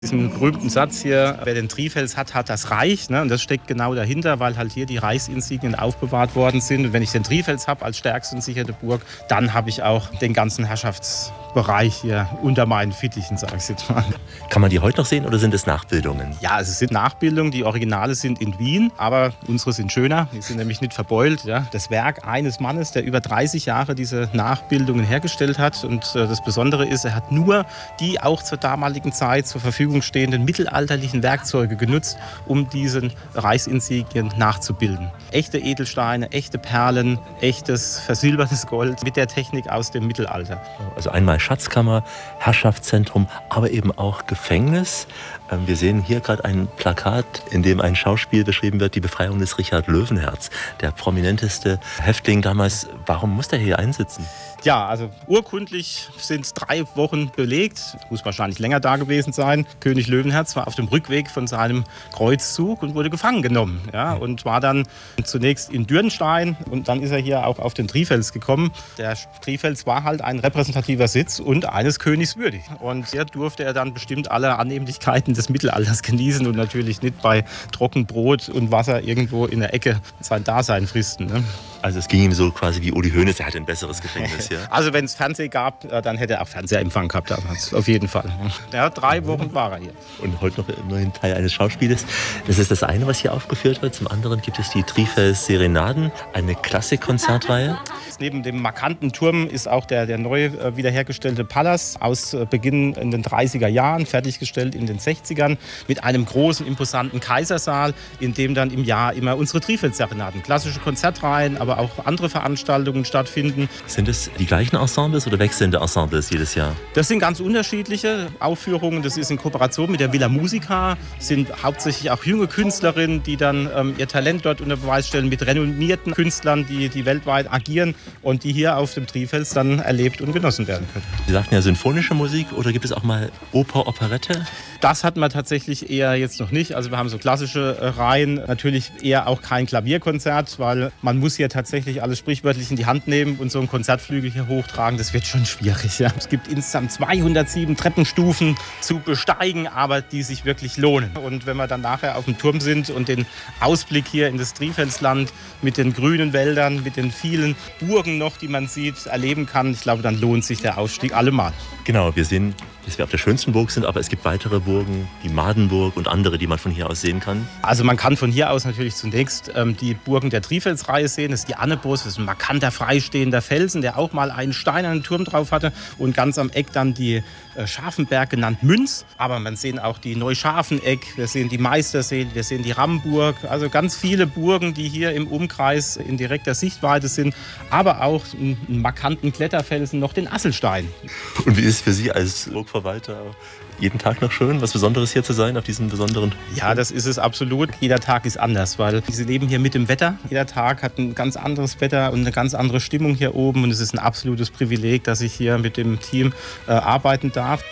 Diesen berühmten Satz hier, wer den Trifels hat, hat das Reich. Ne? Und das steckt genau dahinter, weil halt hier die Reichsinsignien aufbewahrt worden sind. Und wenn ich den Trifels habe als stärkste und sicherte Burg, dann habe ich auch den ganzen Herrschaftsbereich hier unter meinen Fittichen, sage ich jetzt mal. Kann man die heute noch sehen oder sind es Nachbildungen? Ja, es sind Nachbildungen. Die Originale sind in Wien, aber unsere sind schöner. Die sind nämlich nicht verbeult. Ja? Das Werk eines Mannes, der über 30 Jahre diese Nachbildungen hergestellt hat. Und das Besondere ist, er hat nur die auch zur damaligen Zeit zur Verfügung stehenden mittelalterlichen Werkzeuge genutzt, um diesen Reichsinsignien nachzubilden. Echte Edelsteine, echte Perlen, echtes versilbertes Gold mit der Technik aus dem Mittelalter. Also einmal Schatzkammer, Herrschaftszentrum, aber eben auch Gefängnis. Wir sehen hier gerade ein Plakat, in dem ein Schauspiel beschrieben wird, die Befreiung des Richard Löwenherz, der prominenteste Häftling damals. Warum muss der hier einsitzen? Ja, also urkundlich sind 3 Wochen belegt, muss wahrscheinlich länger da gewesen sein. König Löwenherz war auf dem Rückweg von seinem Kreuzzug und wurde gefangen genommen. Ja, und war dann zunächst in Dürnstein und dann ist er hier auch auf den Trifels gekommen. Der Trifels war halt ein repräsentativer Sitz und eines Königs würdig. Und hier durfte er dann bestimmt alle Annehmlichkeiten des Mittelalters genießen und natürlich nicht bei Trockenbrot und Wasser irgendwo in der Ecke sein Dasein fristen. Ne? Also es ging ihm so quasi wie Uli Hoeneß, er hatte ein besseres Gefängnis hier. Also wenn es Fernsehen gab, dann hätte er auch Fernsehempfang gehabt damals, auf jeden Fall. Ja, 3 Wochen war er hier. Und heute noch immerhin Teil eines Schauspieles. Das ist das eine, was hier aufgeführt wird. Zum anderen gibt es die Trifels Serenaden, eine Klassikkonzertreihe. Neben dem markanten Turm ist auch der neu wiederhergestellte Palas aus Beginn in den 30er Jahren, fertiggestellt in den 60ern, mit einem großen, imposanten Kaisersaal, in dem dann im Jahr immer unsere Trifels-Serenaden, klassische Konzertreihen, aber auch andere Veranstaltungen stattfinden. Sind es die gleichen Ensembles oder wechselnde Ensembles jedes Jahr? Das sind ganz unterschiedliche Aufführungen. Das ist in Kooperation mit der Villa Musica. Sind hauptsächlich auch junge Künstlerinnen, die dann ihr Talent dort unter Beweis stellen, mit renommierten Künstlern, die weltweit agieren und die hier auf dem Trifels dann erlebt und genossen werden können. Sie sagten ja sinfonische Musik oder gibt es auch mal Oper, Operette? Das hatten wir tatsächlich eher jetzt noch nicht. Also wir haben so klassische Reihen, natürlich eher auch kein Klavierkonzert, weil man muss hier tatsächlich alles sprichwörtlich in die Hand nehmen und so einen Konzertflügel hier hochtragen. Das wird schon schwierig. Ja. Es gibt insgesamt 207 Treppenstufen zu besteigen, aber die sich wirklich lohnen. Und wenn wir dann nachher auf dem Turm sind und den Ausblick hier in das Trifelsland mit den grünen Wäldern, mit den vielen Burgen noch, die man sieht, erleben kann, ich glaube, dann lohnt sich der Ausstieg allemal. Genau, wir sehen, dass wir auf der schönsten Burg sind, aber es gibt weitere Burgen, die Madenburg und andere, die man von hier aus sehen kann. Also man kann von hier aus natürlich zunächst die Burgen der Trifelsreihe sehen. Das ist die Annebos, das ist ein markanter freistehender Felsen, der auch mal einen steinernen Turm drauf hatte. Und ganz am Eck dann die Scharfenberg, genannt Münz. Aber man sehen auch die Neuscharfeneck, wir sehen die Meistersee, wir sehen die Ramburg. Also ganz viele Burgen, die hier im Umkreis in direkter Sichtweite sind. Aber auch einen markanten Kletterfelsen, noch den Asselstein. Und wie ist es für Sie als Burgverwalter jeden Tag noch schön, was Besonderes hier zu sein, auf diesen besonderen? Ja, das ist es absolut. Jeder Tag ist anders, weil Sie leben hier mit dem Wetter. Jeder Tag hat ein ganz anderes Wetter und eine ganz andere Stimmung hier oben. Und es ist ein absolutes Privileg, dass ich hier mit dem Team arbeiten darf.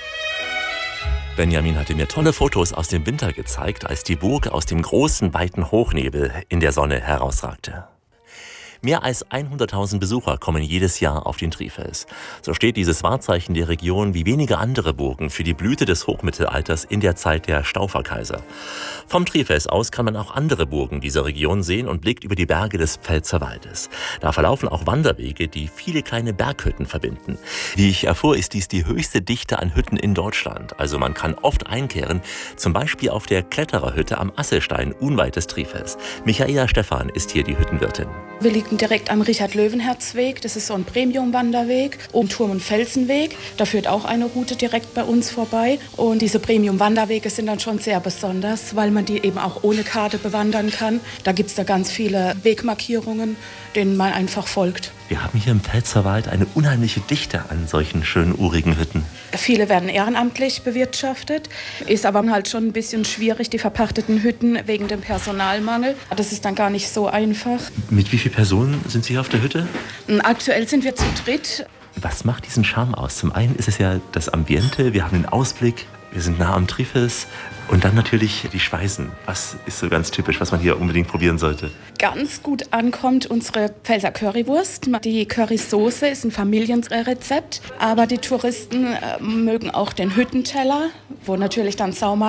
Benjamin hatte mir tolle Fotos aus dem Winter gezeigt, als die Burg aus dem großen, weiten Hochnebel in der Sonne herausragte. Mehr als 100.000 Besucher kommen jedes Jahr auf den Trifels. So steht dieses Wahrzeichen der Region wie wenige andere Burgen für die Blüte des Hochmittelalters in der Zeit der Stauferkaiser. Vom Trifels aus kann man auch andere Burgen dieser Region sehen und blickt über die Berge des Pfälzerwaldes. Da verlaufen auch Wanderwege, die viele kleine Berghütten verbinden. Wie ich erfuhr, ist dies die höchste Dichte an Hütten in Deutschland. Also man kann oft einkehren, zum Beispiel auf der Klettererhütte am Asselstein unweit des Trifels. Michaela Stephan ist hier die Hüttenwirtin. Wir liegen direkt am Richard-Löwenherz-Weg. Das ist so ein Premium-Wanderweg. Oben Turm- und Felsenweg. Da führt auch eine Route direkt bei uns vorbei. Und diese Premium-Wanderwege sind dann schon sehr besonders, weil man die eben auch ohne Karte bewandern kann. Da gibt es da ganz viele Wegmarkierungen, denen man einfach folgt. Wir haben hier im Pfälzerwald eine unheimliche Dichte an solchen schönen urigen Hütten. Viele werden ehrenamtlich bewirtschaftet, ist aber halt schon ein bisschen schwierig, die verpachteten Hütten wegen dem Personalmangel. Das ist dann gar nicht so einfach. Mit wie vielen Personen sind Sie hier auf der Hütte? Aktuell sind wir zu dritt. Was macht diesen Charme aus? Zum einen ist es ja das Ambiente, wir haben den Ausblick Wir sind nah am Trifels. Und dann natürlich die Speisen. Was ist so ganz typisch, was man hier unbedingt probieren sollte? Ganz gut ankommt unsere Pfälzer Currywurst. Die Currysoße ist ein Familienrezept, aber die Touristen mögen auch den Hüttenteller, wo natürlich dann